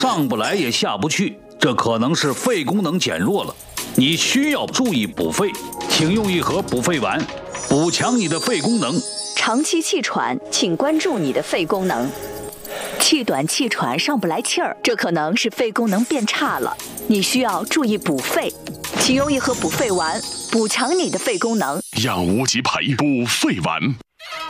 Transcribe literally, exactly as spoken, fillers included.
上不来也下不去，这可能是肺功能减弱了。你需要注意补肺，请用一盒补肺丸，补强你的肺功能。 长期气喘，请关注你的肺功能。气短气喘上不来气儿，这可能是肺功能变差了，你需要注意补肺，请用一盒补肺丸，补强你的肺功能。 养无极培补肺丸。